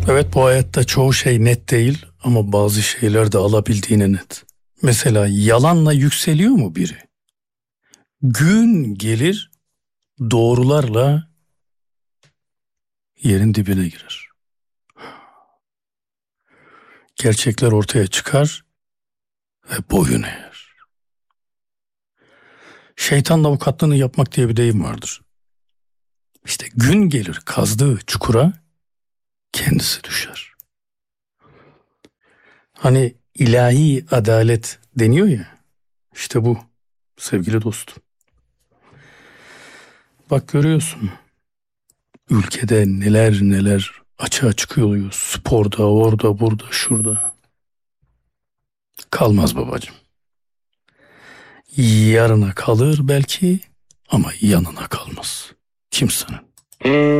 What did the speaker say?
Evet, bu hayatta çoğu şey net değil ama bazı şeyler de alabildiğine net. Mesela yalanla yükseliyor mu biri? Gün gelir doğrularla yerin dibine girer. Gerçekler ortaya çıkar ve boyun eğer. Şeytanla avukatlığını yapmak diye bir deyim vardır. İşte gün gelir kazdığı çukura kendisi düşer. Hani ilahi adalet deniyor ya, işte bu sevgili dostum. Bak görüyorsun, ülkede neler neler açığa çıkıyor. Sporda, orada, burada, şurada. Kalmaz babacığım. Yarına kalır belki ama yanına kalmaz kimsenin.